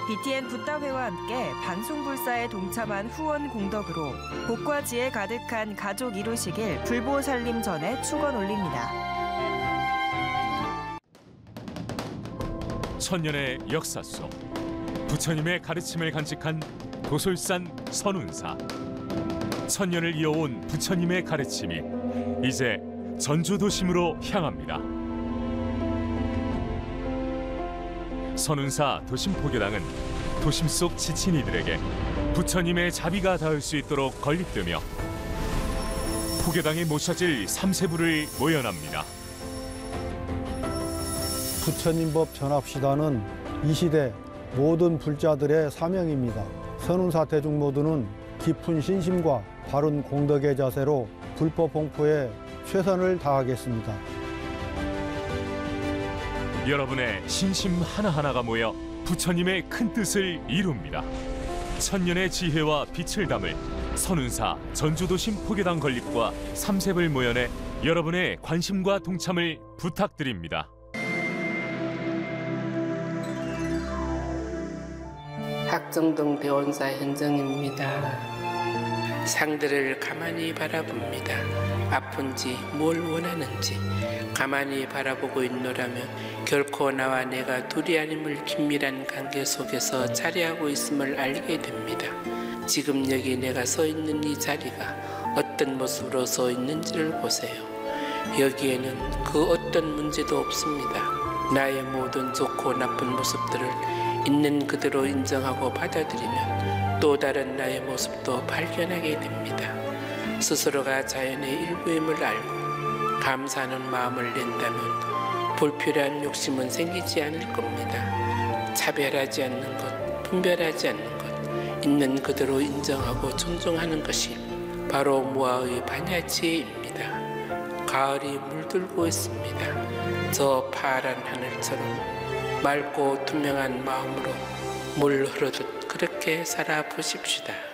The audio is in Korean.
BTN 붓다회와 함께 방송불사에 동참한 후원 공덕으로 복과 지혜 가득한 가족 이루시길 불보살림 전에 축원 올립니다. 천년의 역사 속 부처님의 가르침을 간직한 도솔산 선운사. 천년을 이어온 부처님의 가르침이 이제 전주도심으로 향합니다. 선운사 도심포교당은 도심 속 지친 이들에게 부처님의 자비가 닿을 수 있도록 건립되며 포교당에 모셔질 3세부를 모연합니다. 부처님법 전합시다는 이 시대 모든 불자들의 사명입니다. 선운사 대중 모두는 깊은 신심과 바른 공덕의 자세로 불법 홍포에 최선을 다하겠습니다. 여러분의 신심 하나하나가 모여 부처님의 큰 뜻을 이룹니다. 천년의 지혜와 빛을 담을 선운사 전주도심 포교당 건립과 3세불 모연에 여러분의 관심과 동참을 부탁드립니다. 학정동 대원사 현정입니다. 상대를 가만히 바라봅니다. 아픈지 뭘 원하는지 가만히 바라보고 있노라면 결코 나와 내가 둘이 아님을 긴밀한 관계 속에서 자리하고 있음을 알게 됩니다. 지금 여기 내가 서 있는 이 자리가 어떤 모습으로 서 있는지를 보세요. 여기에는 그 어떤 문제도 없습니다. 나의 모든 좋고 나쁜 모습들을 있는 그대로 인정하고 받아들이면 또 다른 나의 모습도 발견하게 됩니다. 스스로가 자연의 일부임을 알고 감사하는 마음을 낸다면 불필요한 욕심은 생기지 않을 겁니다. 차별하지 않는 것, 분별하지 않는 것, 있는 그대로 인정하고 존중하는 것이 바로 무아의 반야지혜입니다. 가을이 물들고 있습니다. 저 파란 하늘처럼 맑고 투명한 마음으로 물 흐르듯 그렇게 살아보십시다.